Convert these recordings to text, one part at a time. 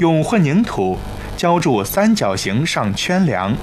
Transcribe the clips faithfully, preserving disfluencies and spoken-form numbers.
用混凝土浇筑三角形上圈梁，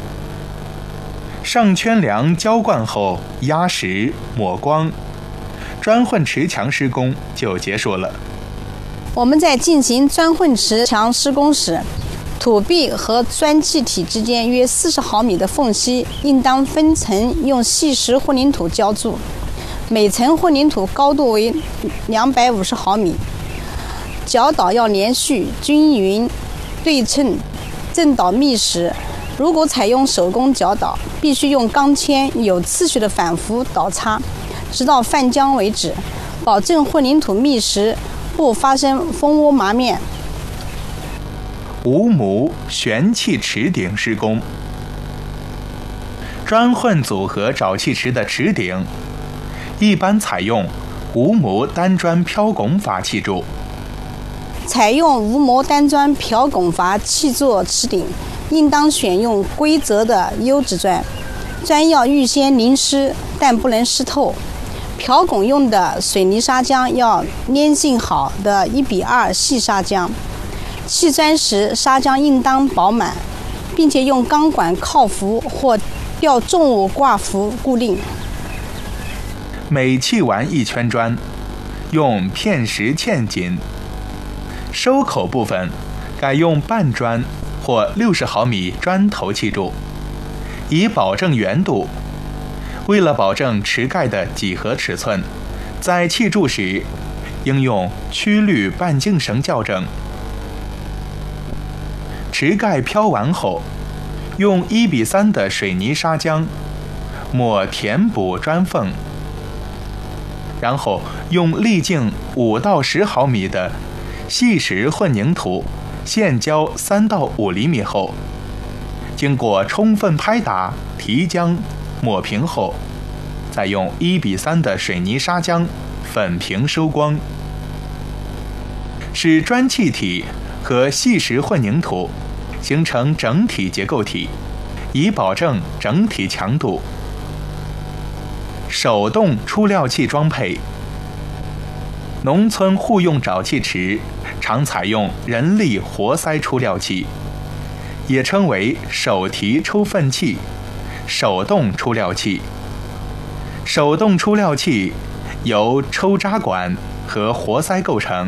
上圈梁浇灌后压实抹光，砖混池墙施工就结束了。 我们在进行砖混池墙施工时，土壁和砖砌体之间约四十毫米的缝隙应当分层用细石混凝土浇筑，每层混凝土高度为两百五十毫米，搅倒要连续、均匀、对称、正倒密实。如果采用手工搅倒，必须用钢钎有次序的反复倒插，直到泛浆为止，保证混凝土密实，不发生蜂窝麻面。 无模旋气池顶施工。砖混组合沼气池的池顶一般采用无模单砖漂拱法砌筑。 采用无模单砖漂拱法砌作池顶，应当选用规则的优质砖，砖要预先淋湿，但不能湿透。漂拱用的水泥砂浆要粘性好的一比二细砂浆。砌砖时，砂浆应当饱满，并且用钢管靠浮或吊重物挂浮固定。 每砌完一圈砖，用片石嵌紧。收口部分改用半砖或六十毫米砖头砌筑，以保证圆度。为了保证池盖的几何尺寸，在砌筑时应用曲率半径绳校正。池盖漂完后，用一比三的水泥砂浆抹填补砖缝，然后用粒径五到十毫米的细石混凝土现浇三到五厘米后，经过充分拍打、提浆、抹平后，再用一比三的水泥砂浆粉平收光，使砖砌体和细石混凝土形成整体结构体，以保证整体强度。手动出料器装配。农村户用沼气池常采用人力活塞出料器，也称为手提抽粪器、手动出料器。手动出料器由抽扎管和活塞构成。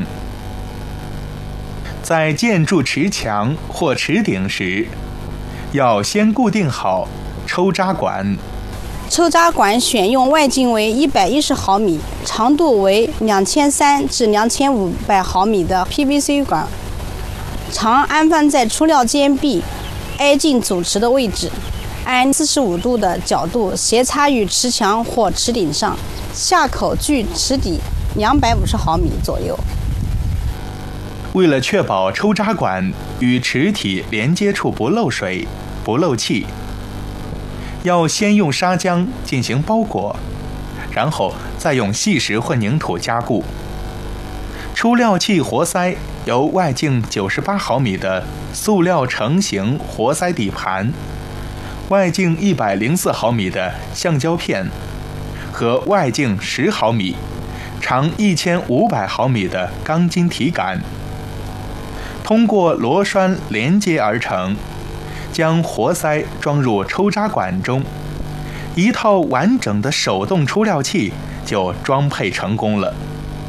在建筑池墙或池顶时，要先固定好抽扎管。 抽扎管选用外径为一百一十毫米、长度为两千三百至两千五百毫米的 P V C 管，常安放在出料间壁挨近主池的位置，按四十五度的角度斜插于池墙或池顶上，下口距池底两百五十毫米左右。 为了确保抽扎管与池体连接处不漏水、不漏气，要先用砂浆进行包裹，然后再用细石混凝土加固。出料器活塞由外径九十八毫米的塑料成型活塞底盘、外径一百零四毫米的橡胶片和外径十毫米、长一千五百毫米的钢筋体杆，通过螺栓连接而成。将活塞装入抽扎管中，一套完整的手动出料器就装配成功了。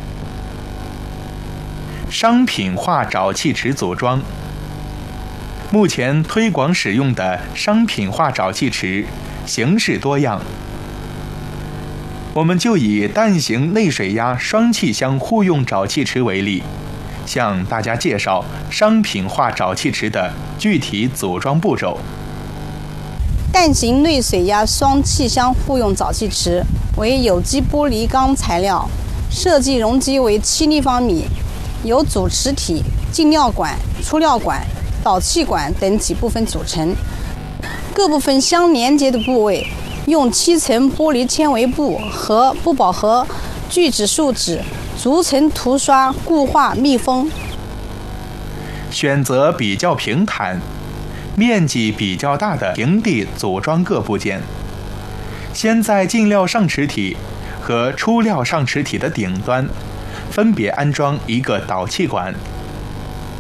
商品化沼气池组装。目前推广使用的商品化沼气池形式多样，我们就以蛋形内水压双气箱户用沼气池为例，向大家介绍商品化沼气池的具体组装步骤。 蛋形内水压双气箱户用沼气池为有机玻璃钢材料，设计容积为七立方米，由主池体、进料管、出料管、导气管等几部分组成。各部分相连接的部位用七层玻璃纤维布和不饱和聚酯树脂逐层涂刷固化密封。 选择比较平坦、面积比较大的平地组装各部件，先在进料上池体和出料上池体的顶端分别安装一个导气管